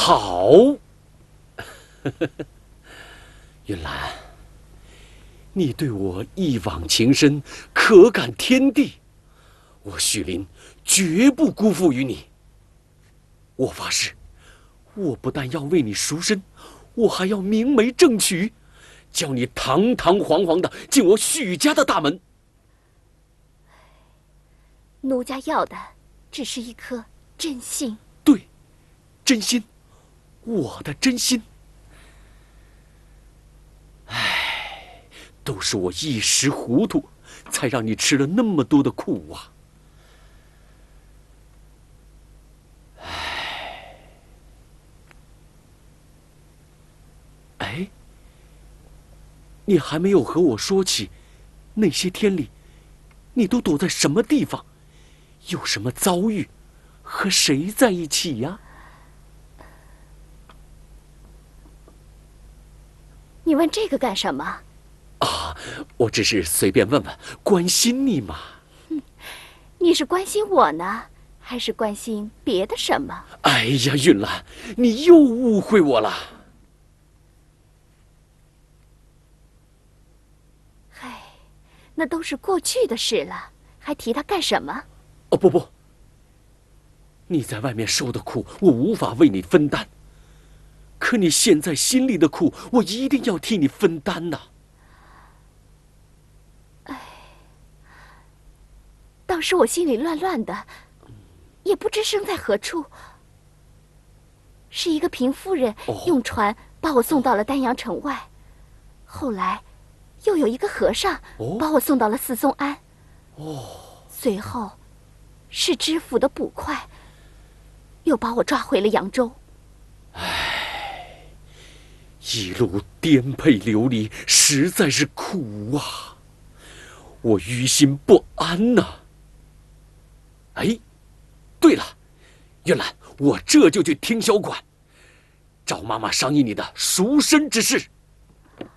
好。云兰，你对我一往情深，可感天地，我许林绝不辜负于你。我发誓，我不但要为你赎身，我还要明媒正娶，叫你堂堂皇皇的进我许家的大门。 奴家要的只是一颗真心。 对，真心，我的真心。唉，都是我一时糊涂，才让你吃了那么多的苦啊！哎，你还没有和我说起，那些天里，你都躲在什么地方，有什么遭遇，和谁在一起呀？ 你问这个干什么？ 啊，我只是随便问问，关心你嘛。 你是关心我呢，还是关心别的什么？ 哎呀，云兰，你又误会我了。 唉，那都是过去的事了，还提它干什么？ 哦，不，你在外面受的苦，我无法为你分担。可你现在心里的苦，我一定要替你分担呐。 当时我心里乱乱的，也不知身在何处。是一个平夫人用船把我送到了丹阳城外，后来又有一个和尚把我送到了四松庵。随后是知府的捕快，又把我抓回了扬州。 一路颠沛流离，实在是苦啊，我于心不安呐。哎，对了，云兰，我这就去听小馆，找妈妈商议你的赎身之事。